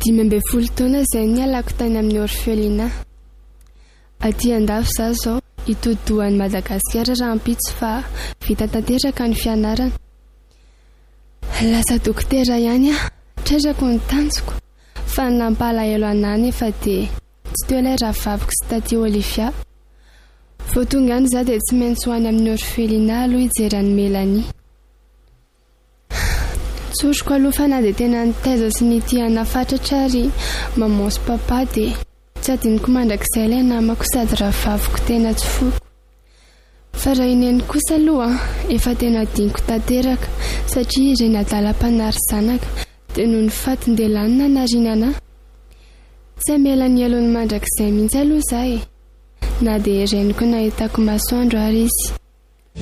12 taona izay nialako tany amin'ny orphelinat. Aty andafy zaho zao itodidohan'i Madagasikara raha ampitso fa vita tanteraka ny fianarana. Lasa dokotera ihany aho, trezako ny tanjoko, fa nampalahelo anahy nefa dia tsy teo ilay rahavaviko sy taty Olivia. Vao tonga any izaho dia tsy maintsy ho any amin'ny orphelinat aloha hijery an'i Mélanie. Tsoroko aloha fa na dia tena nitaiza sy nitihana fatratra ary maman sy papa dia tsy adinoko mandrakizay ilay namako sady rahavaviko tena tsy foko. Fa raha ineny kosa aloha efa tena diniko tanteraka satria ireny adalam-panary zanaka dia noho ny fatin-delanina narinana. Tsy Mélanie alohan'ny mandrakizay mihitsy aloha izaho na dia reniko nahitako masoandro ary izy.